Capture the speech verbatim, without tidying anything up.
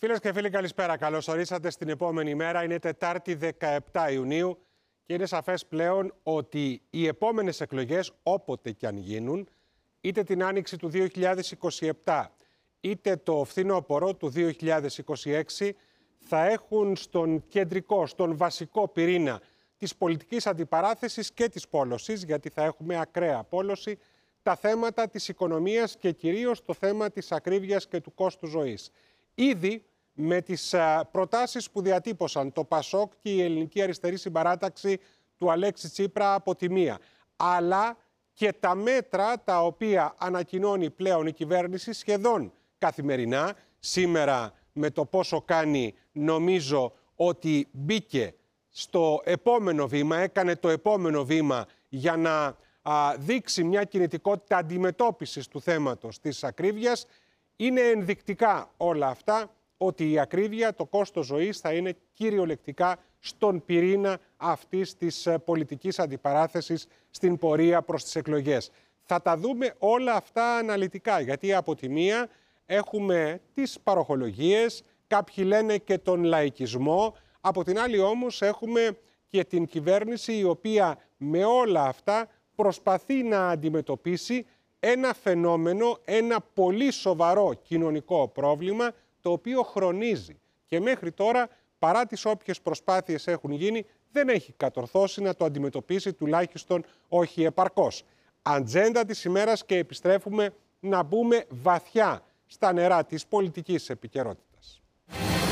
Φίλες και φίλοι, καλησπέρα. Καλώς ορίσατε στην επόμενη ημέρα. Είναι Τετάρτη δεκαεπτά Ιουνίου και είναι σαφές πλέον ότι οι επόμενες εκλογές, όποτε και αν γίνουν, είτε την άνοιξη του δύο χιλιάδες είκοσι επτά, είτε το φθινόπωρο του δύο χιλιάδες είκοσι έξι, θα έχουν στον κεντρικό, στον βασικό πυρήνα της πολιτικής αντιπαράθεσης και της πόλωσης, γιατί θα έχουμε ακραία πόλωση, τα θέματα της οικονομίας και κυρίως το θέμα της ακρίβειας και του κόστου ζωής. Ήδη με τις προτάσεις που διατύπωσαν το ΠΑΣΟΚ και η Ελληνική Αριστερή Συμπαράταξη του Αλέξη Τσίπρα από τη μία, αλλά και τα μέτρα τα οποία ανακοινώνει πλέον η κυβέρνηση σχεδόν καθημερινά. Σήμερα με το πόσο κάνει, νομίζω ότι μπήκε στο επόμενο βήμα, έκανε το επόμενο βήμα για να α, δείξει μια κινητικότητα αντιμετώπισης του θέματος της ακρίβειας. Είναι ενδεικτικά όλα αυτά ότι η ακρίβεια, το κόστος ζωής θα είναι κυριολεκτικά στον πυρήνα αυτής της πολιτικής αντιπαράθεσης στην πορεία προς τις εκλογές. Θα τα δούμε όλα αυτά αναλυτικά, γιατί από τη μία έχουμε τις παροχολογίες, κάποιοι λένε και τον λαϊκισμό, από την άλλη όμως έχουμε και την κυβέρνηση η οποία με όλα αυτά προσπαθεί να αντιμετωπίσει ένα φαινόμενο, ένα πολύ σοβαρό κοινωνικό πρόβλημα, το οποίο χρονίζει και μέχρι τώρα, παρά τις όποιες προσπάθειες έχουν γίνει, δεν έχει κατορθώσει να το αντιμετωπίσει, τουλάχιστον όχι επαρκώς. Ατζέντα της ημέρας και επιστρέφουμε να μπούμε βαθιά στα νερά της πολιτικής επικαιρότητας.